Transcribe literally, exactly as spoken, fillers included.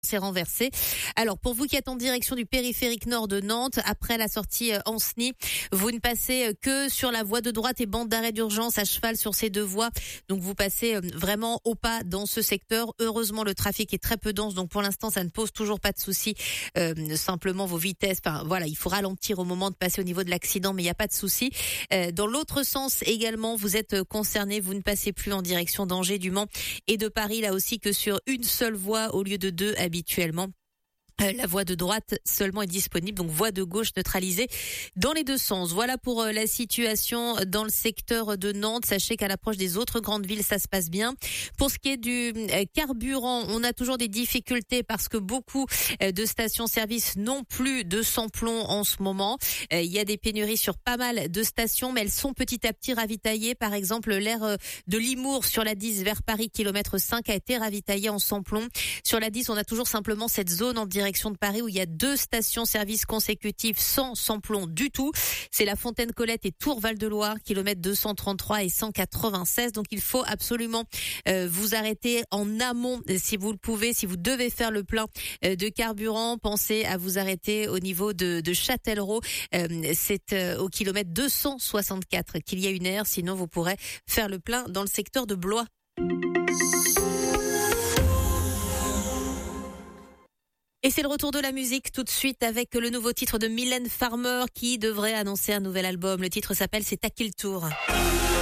s'est renversé. Alors pour vous qui êtes en direction du périphérique nord de Nantes, après la sortie Ancenis, vous ne passez que sur la voie de droite et bande d'arrêt d'urgence à cheval sur ces deux voies. Donc vous passez vraiment au pas dans ce secteur. Heureusement le trafic est très peu dense, donc pour l'instant ça ne pose toujours pas de souci. Euh, simplement vos vitesses, enfin voilà, il faut ralentir au moment de passer au niveau de l'accident, mais il n'y a pas de souci. Euh, dans l'autre sens également, vous êtes concerné, vous ne passez plus en direction d'Angers, du Mans et de Paris là aussi que sur une seule voie au lieu de deux habituellement. La voie de droite seulement est disponible, donc voie de gauche neutralisée dans les deux sens. Voilà pour la situation dans le secteur de Nantes. Sachez qu'à l'approche des autres grandes villes, ça se passe bien. Pour ce qui est du carburant, on a toujours des difficultés parce que beaucoup de stations-service n'ont plus de sans-plomb en ce moment. Il y a des pénuries sur pas mal de stations, mais elles sont petit à petit ravitaillées. Par exemple, l'aire de Limours sur la dix vers Paris, kilomètre cinq, a été ravitaillée en sans-plomb. Sur la dix, on a toujours simplement cette zone en direction de Paris où il y a deux stations-service consécutives sans sans-plomb du tout. C'est la Fontaine-Colette et Tours-Val-de-Loire, kilomètre deux cent trente-trois et cent quatre-vingt-seize. Donc il faut absolument euh, vous arrêter en amont si vous le pouvez, si vous devez faire le plein euh, de carburant. Pensez à vous arrêter au niveau de, de Châtellerault. Euh, c'est euh, au kilomètre deux cent soixante-quatre qu'il y a une aire. Sinon vous pourrez faire le plein dans le secteur de Blois. Et c'est le retour de la musique tout de suite avec le nouveau titre de Mylène Farmer qui devrait annoncer un nouvel album. Le titre s'appelle C'est à qui le tour.